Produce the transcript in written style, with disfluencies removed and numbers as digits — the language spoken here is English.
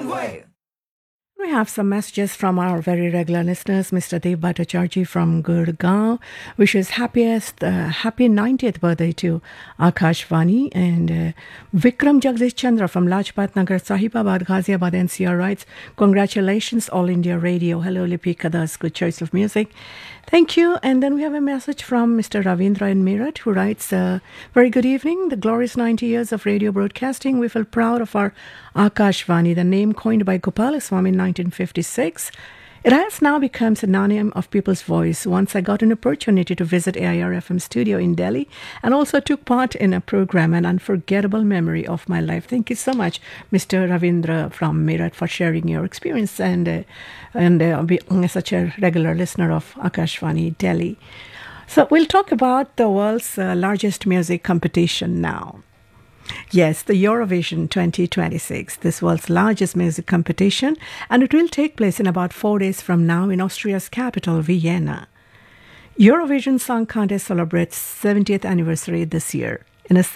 way. We have some messages from our very regular listeners. Mr. Dev Bhattacharjee from Gurgaon wishes happy 90th birthday to Akashvani, and Vikram Jagdish Chandra from Lajpat Nagar, Sahibabad, Ghaziabad NCR writes, congratulations All India Radio. Hello Lipi Kadas, good choice of music. Thank you. And then we have a message from Mr. Ravindra in Meerut, who writes, very good evening. The glorious 90 years of radio broadcasting. We feel proud of our Akashvani, the name coined by Gopalaswamy in 1956. It has now become synonym of people's voice. Once I got an opportunity to visit AIR FM studio in Delhi and also took part in a program, an unforgettable memory of my life. Thank you so much, Mr. Ravindra from Meerut, for sharing your experience and being such a regular listener of Akashvani Delhi. So we'll talk about the world's largest music competition now. Yes, the Eurovision 2026, this world's largest music competition, and it will take place in about 4 days from now in Austria's capital, Vienna. Eurovision Song Contest celebrates 70th anniversary this year. In a